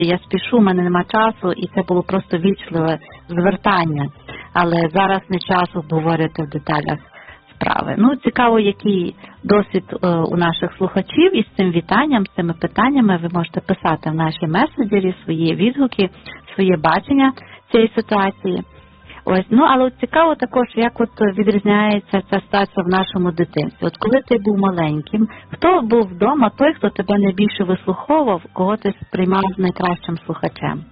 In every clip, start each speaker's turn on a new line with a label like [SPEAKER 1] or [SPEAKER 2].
[SPEAKER 1] я спішу, в мене нема часу, і це було просто вічливе звертання. Але зараз не час обговорювати в деталях справи. Ну, цікаво, який досвід у наших слухачів із цим вітанням, з цими питаннями. Ви можете писати в нашій меседжері свої відгуки, своє бачення цієї ситуації. Ось, ну, але от цікаво також, як от відрізняється ця ситуація в нашому дитинстві. От коли ти був маленьким, хто був вдома той, хто тебе найбільше вислуховував, кого ти сприймав найкращим слухачем?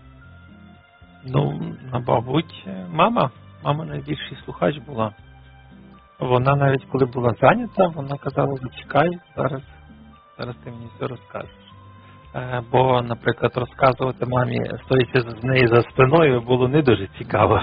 [SPEAKER 2] Ну, мабуть, мама. Мама найбільший слухач була. Вона навіть коли була зайнята, вона казала: зачекай, зараз ти мені все розкажеш. Бо, наприклад, розказувати мамі, стоячи з неї за спиною, було не дуже цікаво.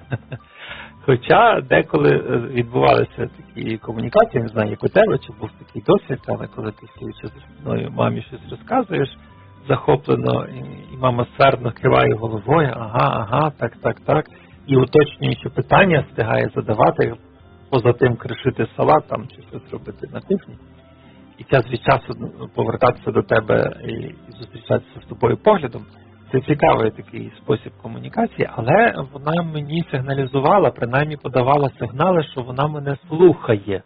[SPEAKER 2] Хоча деколи відбувалися такі комунікації, не знаю, як у тебе, чи був такий досвід, але коли ти стоячи за спиною мамі щось розказуєш захоплено, і мама сердно киває головою: ага, так, і уточнюючи питання встигає задавати, поза тим кришити салат там, чи щось робити на кухні. І час від часу повертатися до тебе і зустрічатися з тобою поглядом. Це цікавий такий спосіб комунікації, але вона мені сигналізувала, принаймні подавала сигнали, що вона мене слухає.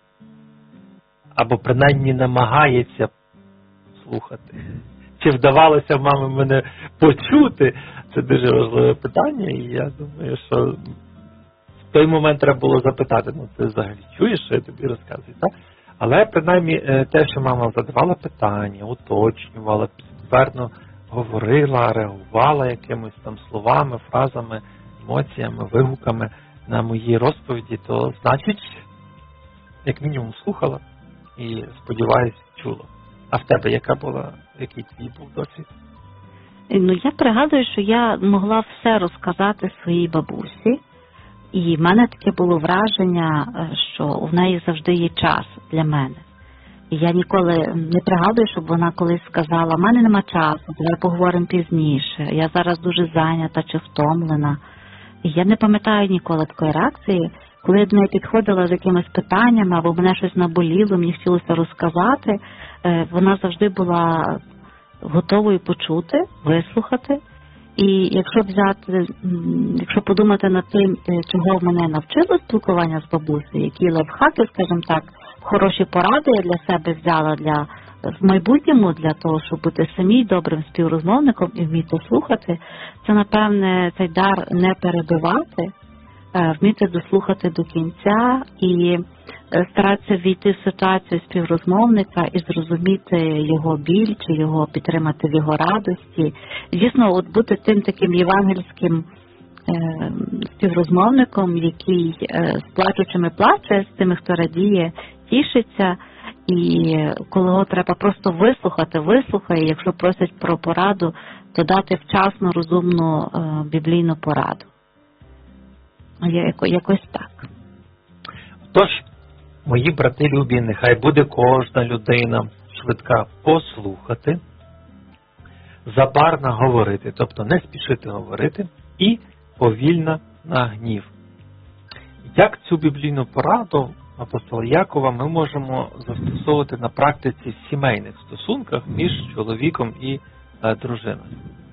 [SPEAKER 2] Або принаймні намагається слухати. Чи вдавалося в мами мене почути? Це дуже важливе питання, і я думаю, що в той момент треба було запитати: ну ти взагалі чуєш, що я тобі розказую, так? Але, принаймні, те, що мама задавала питання, уточнювала, підтвердно говорила, реагувала якимось там словами, фразами, емоціями, вигуками на мої розповіді, то, значить, як мінімум слухала і, сподіваюсь, чула. А в тебе який твій був досвід?
[SPEAKER 1] Ну, я пригадую, що я могла все розказати своїй бабусі. І в мене таке було враження, що в неї завжди є час для мене. І я ніколи не пригадую, щоб вона колись сказала: в мене нема часу, давай поговоримо пізніше, я зараз дуже зайнята чи втомлена. І я не пам'ятаю ніколи такої реакції, коли я до неї підходила з якимись питаннями, або мене щось наболіло, мені хотілося розказати, вона завжди була готовою почути, вислухати. І якщо подумати над тим, чого в мене навчило спілкування з бабусею, які лайфхаки, скажімо так, хороші поради я для себе взяла в майбутньому, для того, щоб бути самій добрим співрозмовником і вміти слухати, це, напевне, цей дар не перебивати, вміти дослухати до кінця і старатися війти в ситуацію співрозмовника і зрозуміти його біль, чи його підтримати в його радості. Дійсно, от бути тим таким євангельським співрозмовником, який з плачучими плаче, з тими, хто радіє, тішиться, і коли його треба просто вислухає, якщо просять про пораду, то дати вчасну, розумну біблійну пораду. Якось так.
[SPEAKER 2] Тож, мої брати любі, нехай буде кожна людина швидка послухати, запарна говорити, тобто не спішити говорити, і повільна на гнів. Як цю біблійну пораду апостола Якова ми можемо застосовувати на практиці в сімейних стосунках між чоловіком і дружиною?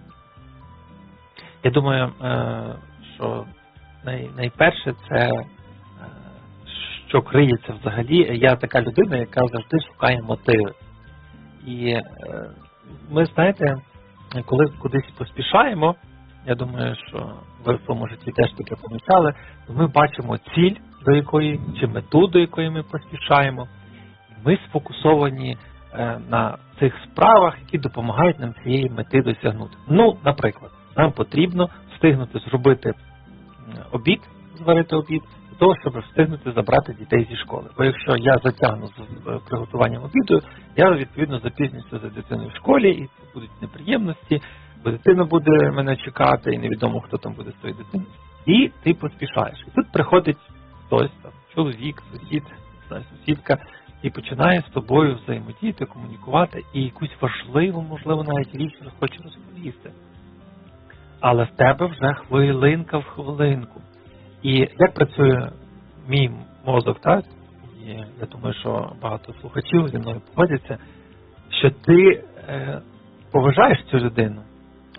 [SPEAKER 2] Я думаю, що найперше це, що криється взагалі, я така людина, яка завжди шукає мотиви. І ми, знаєте, коли кудись поспішаємо, я думаю, що ви в тому житті теж таке помічали, то ми бачимо ціль, до якої, чи мету, до якої ми поспішаємо. Ми сфокусовані на цих справах, які допомагають нам цієї мети досягнути. Ну, наприклад, нам потрібно встигнути зробити обід, зварити обід, для того, щоб встигнути забрати дітей зі школи. Бо якщо я затягну з приготуванням обіду, я, відповідно, запізнюся за дитиною в школі, і це будуть неприємності, бо дитина буде мене чекати, і невідомо, хто там буде з тою дитиною. І ти поспішаєш. І тут приходить хтось, там, чоловік, сусід, сусідка, і починає з тобою взаємодіяти, комунікувати, і якусь важливу, можливо, навіть річ хоче розповісти. Але в тебе вже хвилинка в хвилинку. І як працює мій мозок, так? І я думаю, що багато слухачів зі мною погодяться, що ти поважаєш цю людину,